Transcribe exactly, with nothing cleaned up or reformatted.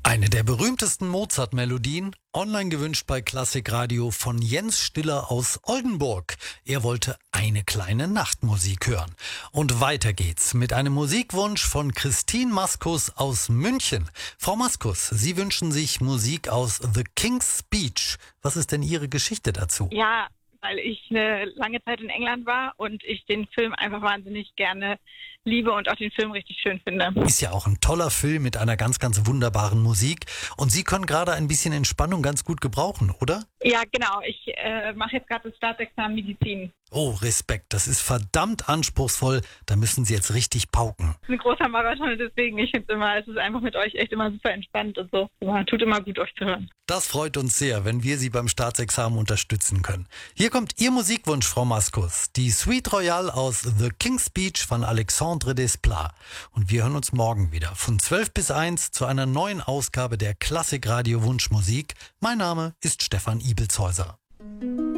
Eine der berühmtesten Mozart-Melodien, online gewünscht bei Klassikradio von Jens Stiller aus Oldenburg. Er wollte eine kleine Nachtmusik hören. Und weiter geht's mit einem Musikwunsch von Christine Maskus aus München. Frau Maskus, Sie wünschen sich Musik aus The King's Speech. Was ist denn Ihre Geschichte dazu? Ja, weil ich eine lange Zeit in England war und ich den Film einfach wahnsinnig gerne liebe und auch den Film richtig schön finde. Ist ja auch ein toller Film mit einer ganz, ganz wunderbaren Musik. Und Sie können gerade ein bisschen Entspannung ganz gut gebrauchen, oder? Ja, genau. Ich äh, mache jetzt gerade das Staatsexamen Medizin. Oh, Respekt. Das ist verdammt anspruchsvoll. Da müssen Sie jetzt richtig pauken. Das ist ein großer Marathon und deswegen, ich finde immer, es ist einfach mit euch echt immer super entspannt und so. Ja, tut immer gut, euch zu hören. Das freut uns sehr, wenn wir Sie beim Staatsexamen unterstützen können. Hier kommt Ihr Musikwunsch, Frau Maskus. Die Suite Royale aus The King's Speech von Alexandre Desplat. Und wir hören uns morgen wieder von zwölf bis eins zu einer neuen Ausgabe der Klassikradio Wunschmusik. Mein Name ist Stefan Ibelshäuser.